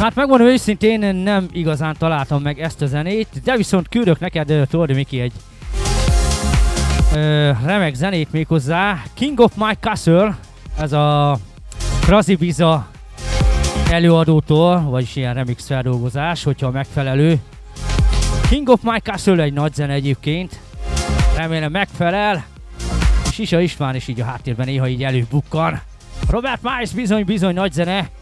Hát megmondom őszintén, nem igazán találtam meg ezt a zenét, de viszont küldök neked, Tordi Miki, egy remek zenét méghozzá. King of My Castle, ez a Krazibiza előadótól, vagyis ilyen remix feldolgozás, hogyha megfelelő. King of My Castle egy nagy zene egyébként, remélem megfelel, és Isa István is így a háttérben néha így előbukkan. Robert Miles bizony nagy zene,